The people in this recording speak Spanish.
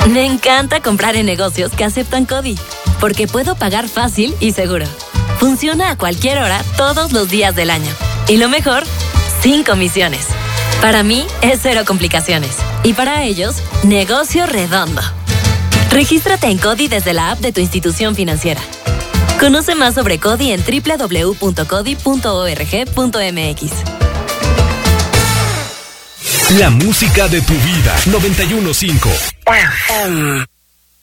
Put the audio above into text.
Me encanta comprar en negocios que aceptan CODI, porque puedo pagar fácil y seguro. Funciona a cualquier hora, todos los días del año. Y lo mejor, sin comisiones. Para mí, es cero complicaciones. Y para ellos, negocio redondo. Regístrate en CODI desde la app de tu institución financiera. Conoce más sobre CODI en www.codi.org.mx. La música de tu vida. 91.5.